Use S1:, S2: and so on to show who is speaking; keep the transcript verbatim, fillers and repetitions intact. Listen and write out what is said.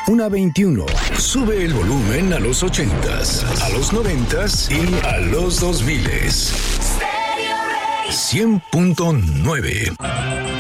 S1: una veintiuno. Sube el volumen a los ochentas, a los noventas y a los dos miles. cien punto nueve.